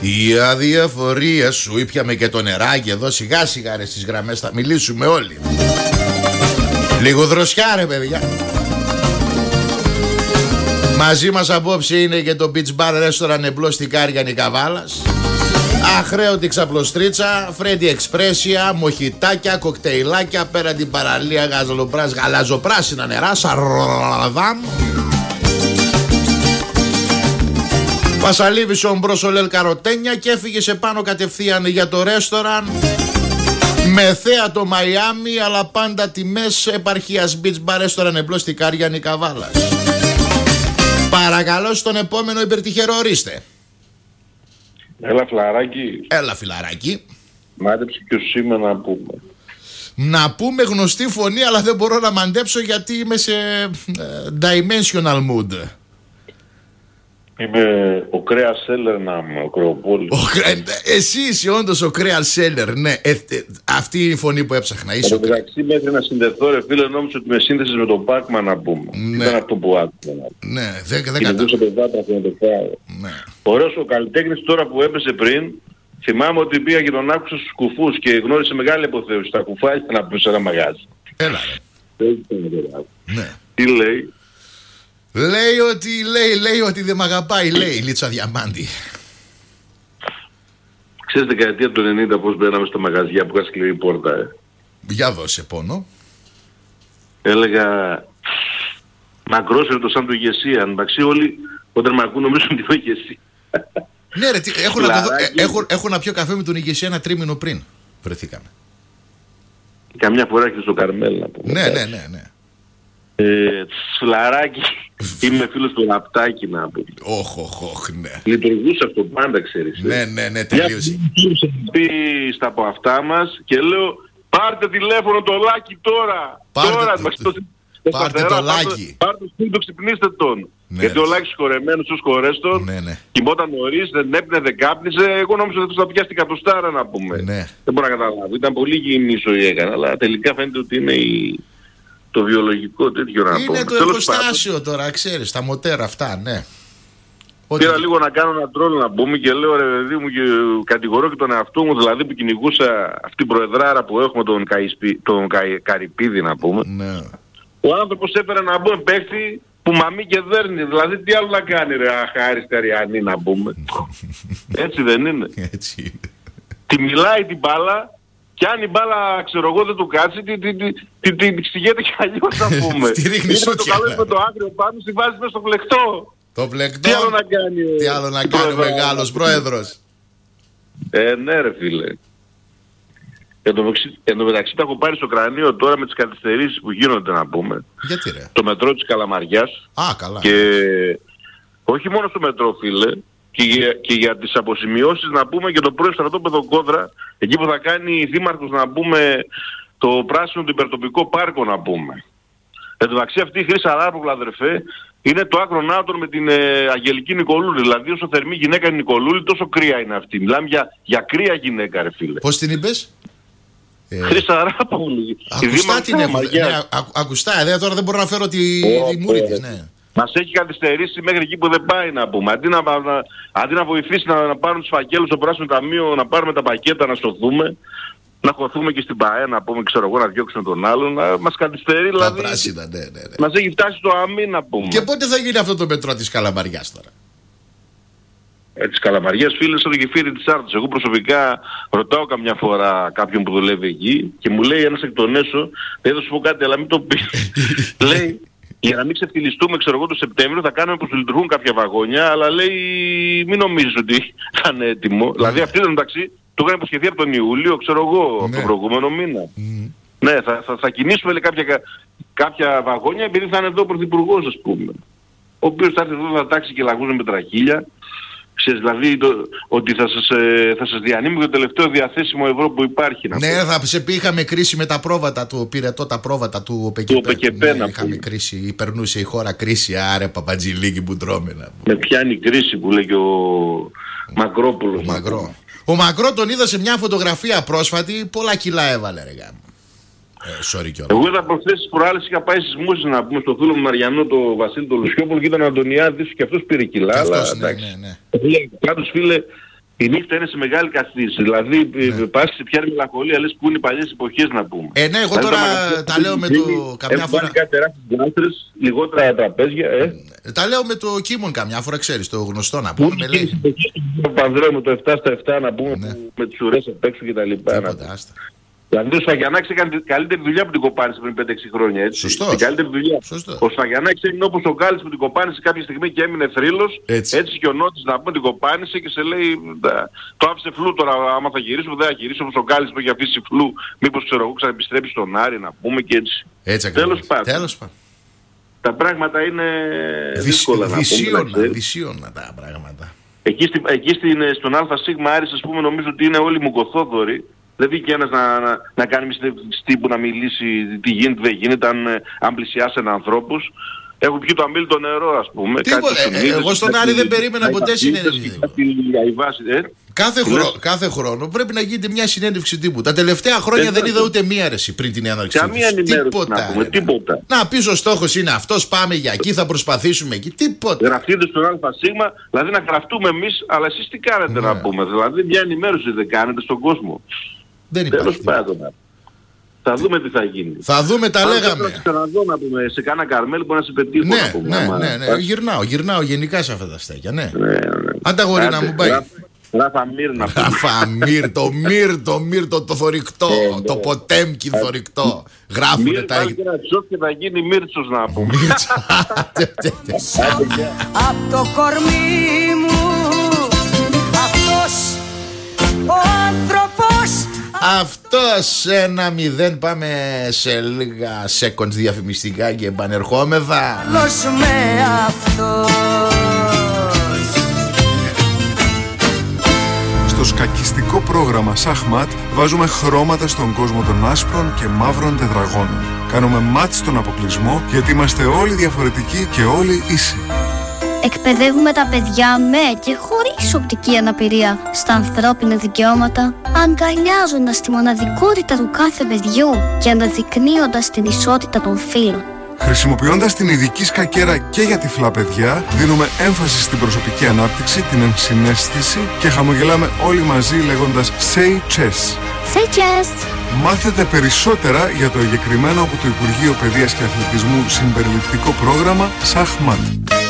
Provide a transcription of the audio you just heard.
Η αδιαφορία σου. Ήπιαμε και το νεράκι εδώ. Σιγά σιγά ρε στις γραμμές θα μιλήσουμε όλοι. Λίγο δροσιά ρε παιδιά. Μαζί μας απόψε είναι και το Beach Bar Restaurant εμπλός στην Κάριανη Καβάλας. Αχρέωτη ξαπλωστρίτσα, Φρέντι Εξπρέσια, μοχιτάκια, κοκτέιλάκια, πέρα την παραλία, γαλαζοπράσινα νερά, σαρδάμ. Πασαλίβησε ο Μπροσολέλ καροτένια και έφυγε σε πάνω κατευθείαν για το ρέστοραν. Με θέα το Μαϊάμι, αλλά πάντα τιμές επαρχίας Beach Bar Restaurant εμπλός στην Κάριανη Καβάλας. Παρακαλώ στον επόμενο υπερτυχερό, ορίστε. Έλα φιλαράκι. Έλα φιλαράκι. Μάντεψε και ο Σίμα να πούμε. Να πούμε γνωστή φωνή, αλλά δεν μπορώ να μαντέψω γιατί είμαι σε dimensional mood. Είμαι ο κρέας σέλερ να είμαι, ο Κρεοπόλης. Εσύ είσαι όντως ο κρέας σέλερ, ναι. Αυτή είναι η φωνή που έψαχνα. Εν τω μεταξύ μέχρι να συνδεθώ ρε φίλε, νόμιζα ότι με σύνδεσες με τον Πάκμα να πούμε. Ναι. Ήταν αυτό που άκουσα. Ναι, δεν ναι. Ωραίος ο καλλιτέχνης τώρα που έπεσε πριν. Θυμάμαι ότι πήγα και τον άκουσα στους κουφούς και γνώρισε μεγάλη αποθέωση. Τα κουφάλια να πούμε σε ένα μαγάζι. Έλα ρε. Ναι. Τι λέει? Λέει ότι δεν μ' αγαπάει, λέει η Λίτσα Διαμάντη. Ξέρεις δεκαετία του 90 πώς μπαίναμε στα μαγαζιά που είχα σκληρή πόρτα. Για δώσε πόνο. Έλεγα μακρόσυρτο σαν το ηγεσία. Εντάξει όλοι όταν με ακούν νομίζουν ότι το ηγεσία. Ναι ρε, έχω να πιω καφέ με τον ηγεσία ένα τρίμηνο πριν βρεθήκαμε. Καμιά φορά και στο Καρμέλ να πούμε. Ναι. Σλαράκι, είμαι φίλος του Ραπτάκη να πούμε. Όχ, ναι. Λειτουργούσε αυτό πάντα, ξέρεις. Ναι, τελείωσε. Πει στα από αυτά μας και λέω πάρτε τηλέφωνο το Λάκη τώρα. Πάρτε το Λάκη. Πάρτε σπίτι, ξυπνήστε τον. Ναι, γιατί ο Λάκης χορεμένος τους χορές τον. Ναι. Κοιμόταν νωρίς, δεν έπνε, δεν κάπνιζε. Εγώ νόμιζα ότι θα πιάσει την κατοστάρα να πούμε. Ναι. Δεν μπορώ να καταλάβω. Ήταν πολύ υγιεινή ζωή έκανα, αλλά τελικά φαίνεται ότι είναι το βιολογικό τέτοιο να πούμε. Είναι το εργοστάσιο τώρα, ξέρεις, τα μοτέρα αυτά, ναι. Πήρα λίγο να κάνω ένα τρόλ να πούμε και λέω ρε παιδί μου και κατηγορώ και τον εαυτό μου, δηλαδή που κυνηγούσα αυτή την προεδράρα που έχουμε τον Καρυπίδη να πούμε. Ναι. Ο άνθρωπος έφερε να πούμε παίχτη που μαμί και δέρνει, δηλαδή τι άλλο να κάνει ρε αχάριστη Αριανή να πούμε. Έτσι δεν είναι? Έτσι είναι. Τη μιλάει την μπάλα και αν η μπάλα ξέρω εγώ δεν του κάτσει τη ξηγέται κι αλλιώς να πούμε. Τη ρίχνει σούτια. Το καλές με το άγριο πάνω, τη βάζει μέσα στο πλεκτό. Το πλεκτό. Τι άλλο να κάνει ο μεγάλος πρόεδρος. Ναι ρε φίλε. Εν τω μεταξύ τα έχω πάρει στο κρανίο τώρα με τις καθυστερήσεις που γίνονται να πούμε. Γιατί ρε? Το μετρό της Καλαμαριάς. Καλά. Και όχι μόνο στο μετρό φίλε, και για τις αποσημειώσεις να πούμε και το πρώην στρατόπεδο Κόδρα, εκεί που θα κάνει η δήμαρχος να πούμε το πράσινο του υπερτοπικό πάρκο να πούμε. Εν τω μεταξύ αυτή η Χρύσα Αράπογλου αδερφέ είναι το άκρο νάτων με την Αγγελική Νικολούλη. Δηλαδή όσο θερμή γυναίκα είναι η Νικολούλη τόσο κρύα είναι αυτή. Μιλάμε για κρύα γυναίκα ρε φίλε. Πώς την είπες? Χρύσα Αράπογλου. Ακουστά την έχω. Ακουστά, τώρα δεν μπορώ να φέρω τη μούρη της. Ναι. Μας έχει καθυστερήσει μέχρι εκεί που δεν πάει να πούμε. Αντί να βοηθήσει να πάρουν τους φακέλους στο πράσινο ταμείο, να πάρουμε τα πακέτα, να σωθούμε, να χωθούμε και στην ΠΑΕ, να πούμε, ξέρω εγώ, να διώξουμε τον άλλον, να μας καθυστερεί, δηλαδή. Τα πράσινα, ναι. Μας έχει φτάσει στο αμήν, να πούμε. Και πότε θα γίνει αυτό το μετρό της Καλαμαριάς τώρα? Της Καλαμαριάς, φίλε, στο γεφύρι της Άρτας. Εγώ προσωπικά ρωτάω καμιά φορά κάποιον που δουλεύει εκεί και μου λέει ένας εκ των έσω, δεν θα σου πω κάτι, αλλά μην το πεις. Λέει, για να μην ξεφτυλιστούμε, ξέρω εγώ, το Σεπτέμβριο θα κάνουμε πως λειτουργούν κάποια βαγόνια, αλλά λέει, μην νομίζεις ότι θα είναι έτοιμο. Δηλαδή αυτή ήταν μεταξύ, το είχαν υποσχεθεί από τον Ιούλιο, ξέρω εγώ, τον προηγούμενο μήνα. Ναι, θα κινήσουμε λέει, κάποια βαγόνια επειδή θα είναι εδώ ο Πρωθυπουργός, ας πούμε. Ο οποίος θα έρθει εδώ, θα τάξει και λαγούς με τραχύλια. Ξέρεις, δηλαδή ότι θα σας διανύμει το τελευταίο διαθέσιμο ευρώ που υπάρχει. Ναι, θα σε πει, είχαμε κρίση με τα πρόβατα του Πυρετό, τα πρόβατα του ΟΠΕΚΕΠΕ. Ναι, είχαμε κρίση, περνούσε η χώρα κρίση, άρε Παπατζηλίκη που τρώμε. Με πιάνει κρίση που λέει και ο Μακρόπουλος. Ο Μακρό τον είδα σε μια φωτογραφία πρόσφατη, πολλά κιλά έβαλε ρε γάμο. Εγώ είδα προχθές προάλλες είχα πάει στις Μούσες να πούμε στο φίλο μου Μαριανό το Βασίλη το Λουσιόπουλο και ήταν ο Αντωνιάδης και αυτός πήρε κιλά. Και αυτός, αλλά, ναι. Πάντως φίλε Η νύχτα είναι σε μεγάλη καθυστέρηση. Δηλαδή, πας σε πιάνει μελαγχολία, λες που είναι οι παλιές εποχές να πούμε. Ναι, εγώ τώρα τα λέω με το. Καμιά φορά. Κάτι τεράστιες γλάστρες, λιγότερα τραπέζια, Τα λέω με το Κίμον καμιά φορά, ξέρεις, το γνωστό να πούμε. Με λέει. Το Πανδρέο με το 7/7 να πούμε, με τις ουρές απ' έξω κτλ. Δηλαδή ο Σφαγιανάκης έκανε την καλύτερη δουλειά που την κοπάνησε πριν 5-6 χρόνια. Έτσι. Σωστός. Την καλύτερη δουλειά. Σωστός. Ο Σφαγιανάκης έγινε όπως ο Γκάλης που την κοπάνησε κάποια στιγμή και έμεινε θρύλος. Έτσι και ο Νότης να πούμε την κοπάνησε και σε λέει το άφησε φλού τώρα. Άμα θα γυρίσω, δεν θα γυρίσω όπως ο Γκάλης που έχει αφήσει φλού. Μήπως ξέρω εγώ ξαναεπιστρέψει στον Άρη να πούμε και έτσι. Τέλος πάντων. Τα πράγματα είναι δύσκολα να πούμε. Δυσίωνα τα πράγματα. Εκεί στον ΑΣ Άρης ας πούμε νομίζω ότι είναι όλοι μουκοθόδωροι. Δεν βγήκε ένας να κάνει μυστεύσεις τύπου να μιλήσει τι γίνεται, δεν γίνεται, αν πλησιάσει έναν ανθρώπους. Έχουν πιει το αμήλυτο νερό ας πούμε. Εγώ στον Άρη δεν περίμενα ποτέ συνέντευξη. Κάθε χρόνο πρέπει να γίνεται μια συνέντευξη τύπου. Τα τελευταία χρόνια δεν είδα ούτε μία αρεση πριν την έναρξη. Καμία ενημέρωση να πούμε, τίποτα. Να πεις ο στόχος είναι αυτός, πάμε για εκεί, θα προσπαθήσουμε εκεί, τίποτα. Γραφτείτε στον ΑΣ, δηλαδή να γραφτούμε εμείς, αλλά εσείς τι κάνετε να πούμε. Δηλαδή μια ενημέρωση δεν κάνετε στον κόσμο. Δεν υπάρχει. Θα δούμε τι θα γίνει. Θα δούμε, τα λέγαμε. Θα ξαναδώ να πούμε, σε κάνα Καρμέλ μπορεί να σε πετύχω. Ναι. Γυρνάω γενικά σε αυτά τα στέκια, ναι. Αν τα γορίνα μου πάει. Ραφαμίρ, το μύρ, το θορυκτό, το ποτέμκι θορυκτό. Γράφουνε τα ίδια. Μύρ, και θα γίνει Μύρτσος να πούμε. Απ' το κορμί μου αυτός ο άνθρωπος. Αυτός 1-0. Πάμε σε λίγα seconds διαφημιστικά και επανερχόμεθα. Λόγος με αυτός. Στο σκακιστικό πρόγραμμα Σαχμάτ βάζουμε χρώματα στον κόσμο των άσπρων και μαύρων τετραγώνων. Κάνουμε μάτς στον αποκλεισμό γιατί είμαστε όλοι διαφορετικοί και όλοι ίσοι. Εκπαιδεύουμε τα παιδιά με και χωρίς οπτική αναπηρία στα ανθρώπινα δικαιώματα, αγκαλιάζοντας τη μοναδικότητα του κάθε παιδιού και αναδεικνύοντας την ισότητα των φύλων. Χρησιμοποιώντας την ειδική σκακέρα και για τυφλά παιδιά, δίνουμε έμφαση στην προσωπική ανάπτυξη, την ενσυναίσθηση και χαμογελάμε όλοι μαζί λέγοντας Say Chess. Say Chess! Μάθετε περισσότερα για το εγκεκριμένο από το Υπουργείο Παιδείας και Αθλητισμού συμπεριληπτικό πρόγραμμα Σαχμάτ.